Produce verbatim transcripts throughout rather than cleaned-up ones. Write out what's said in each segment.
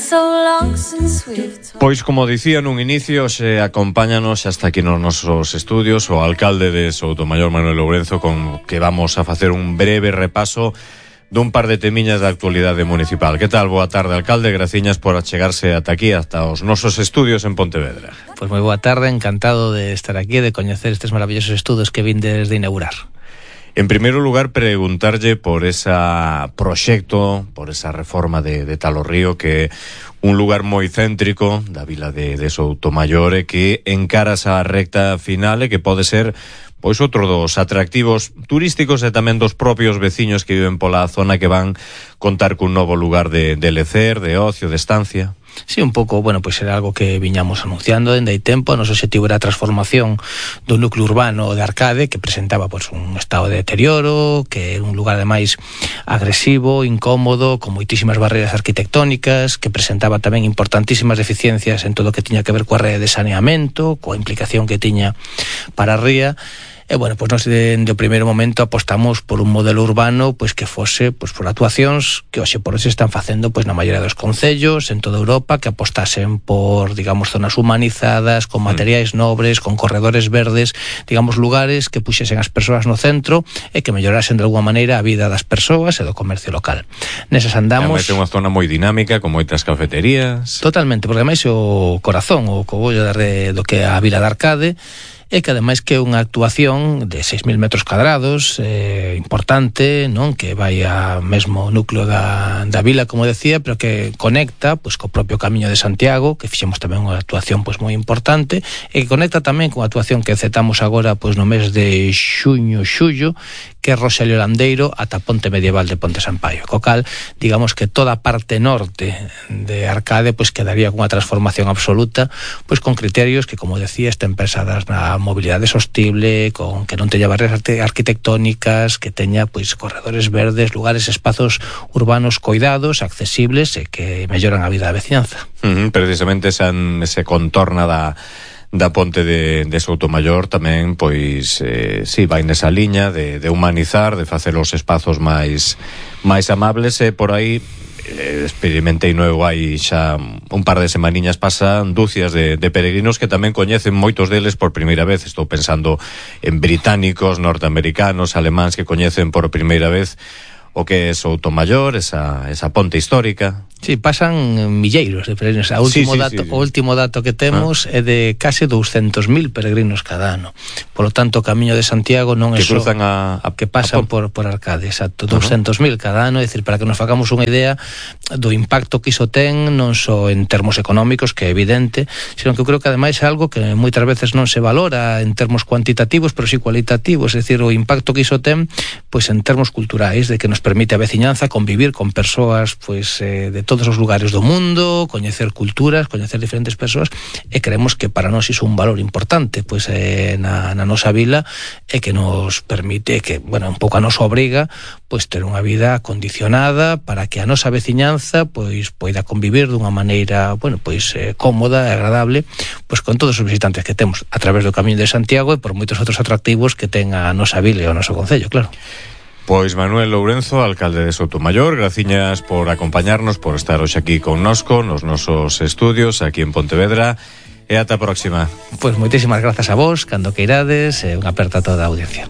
Pois, como dicía nun inicio, se acompáñanos hasta aquí nos nosos estudios o alcalde de Soutomaior, Manuel Lourenzo, con que vamos a facer un breve repaso dun par de temiñas da actualidade municipal. Que tal? Boa tarde, alcalde. Graciñas por achegarse ata aquí, hasta os nosos estudios en Pontevedra. Pois moi boa tarde, encantado de estar aquí, de coñecer estes maravillosos estudos que vindes de inaugurar. En primeiro lugar, preguntarlle por esa proxecto, por esa reforma de, de Talorrío, que é un lugar moi céntrico da vila de, de Soutomaior e que encaras a recta final e que pode ser pois outro dos atractivos turísticos e tamén dos propios veciños que viven pola zona, que van contar cun novo lugar de, de lecer, de ocio, de estancia. Sí, un pouco, bueno, pois era algo que viñamos anunciando dende hai tempo. O noso objetivo era a transformación do núcleo urbano de Arcade, que presentaba pois un estado de deterioro, que era un lugar ademais agresivo, incómodo, con moitísimas barreras arquitectónicas, que presentaba tamén importantísimas deficiencias en todo o que tiña que ver coa rede de saneamento, coa implicación que tiña para a ría. E, bueno, pois nós dende o primeiro momento apostamos por un modelo urbano pois que fose pois por actuacións que hoxe por hoxe están facendo pois na maioría dos concellos en toda Europa, que apostasen por, digamos, zonas humanizadas, con materiais nobres, con corredores verdes, digamos, lugares que puxesen as persoas no centro e que mellorasen de alguma maneira a vida das persoas e do comercio local. Nesas andamos. É unha zona moi dinámica, con moitas cafeterías. Totalmente, porque ademais o corazón, o cogollo do que é a vila de Arcade, e que ademais que é unha actuación de seis mil metros cuadrados, eh, importante, non, que vai a mesmo núcleo da, da vila, como decía, pero que conecta pois co propio Camiño de Santiago, que fixemos tamén unha actuación pois moi importante, e que conecta tamén con a actuación que cetamos agora pois no mes de xuño, xullo, que é Rosalía Landeiro ata Ponte Medieval de Ponte Sampaio. Co cal, digamos que toda a parte norte de Arcade pois quedaría cunha transformación absoluta, pois con criterios que, como decía, estén pensadas na mobilidade sostible, con que non teña barreras arquitectónicas, que teña pois corredores verdes, lugares, espazos urbanos coidados, accesibles e que melloran a vida da veciñanza. Uh-huh, precisamente esa, ese contorna da da ponte de, de Soutomaior tamén, pois, eh, sí, vai nesa liña de, de humanizar, de facer os espazos máis máis amables, e por aí eh, experimentei novo hai xa un par de semaniñas pasan dúcias de, de peregrinos que tamén coñecen moitos deles por primeira vez. Estou pensando en británicos, norteamericanos, alemáns que coñecen por primeira vez o que é Soutomaior, esa, esa ponte histórica. Sí, pasan milleiros de peregrinos. O último, sí, sí, dato, sí, sí. O último dato que temos ah. é de case douscentos mil peregrinos cada ano. Por lo tanto, o Camiño de Santiago non é só a, a, que pasan por, por Arcade, exacto, douscentos mil cada ano. É dicir, para que nos facamos unha idea do impacto que iso ten, non só en termos económicos, que é evidente, sino que eu creo que ademais é algo que moitas veces non se valora en termos cuantitativos, pero sí cualitativos. É dicir, o impacto que iso ten pois en termos culturais, de que nos permite a veciñanza convivir con persoas pois eh, de todos os lugares do mundo, coñecer culturas, coñecer diferentes persoas, e creemos que para nós iso é un valor importante pois eh, na, na nosa vila, e que nos permite que, bueno, un pouco a nos obriga pois ter unha vida condicionada para que a nosa veciñanza pois poida convivir dunha maneira, bueno, pois eh, cómoda e agradable pois con todos os visitantes que temos a través do Camiño de Santiago e por moitos outros atractivos que ten a nosa vila e o noso concello, claro. Pois Manuel Lourenzo, alcalde de Soutomaior, graciñas por acompañarnos, por estar hoxe aquí connosco nos nosos estudios aquí en Pontevedra, e ata a próxima. Pois moitísimas grazas a vos, cando queirades, e unha aperta a toda a audiencia.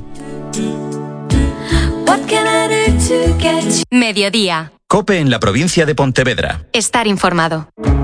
Mediodía. COPE en la provincia de Pontevedra. Estar informado.